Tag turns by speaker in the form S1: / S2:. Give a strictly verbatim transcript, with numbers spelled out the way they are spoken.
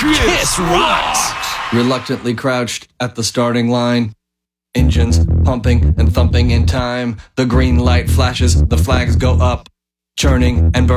S1: Kiss rocks!
S2: Reluctantly crouched at the starting line. Engines pumping and thumping in time. The green light flashes, the flags go up. Churning and burning.